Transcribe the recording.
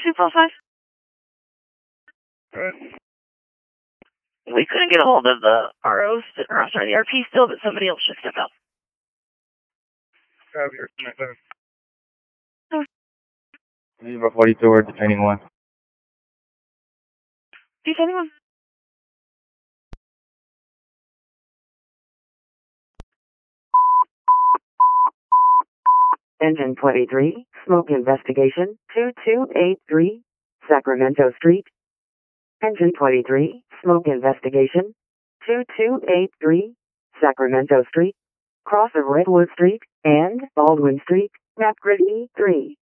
245. We couldn't get a hold of the ROs, or sorry, the RP still, but somebody else should step out. Number 42 or detaining 1. Detaining 1. Engine 23, smoke investigation, 2283, Sacramento Street. Engine 23, smoke investigation, 2283, Sacramento Street. Cross of Redwood Street and Baldwin Street, map grid E3.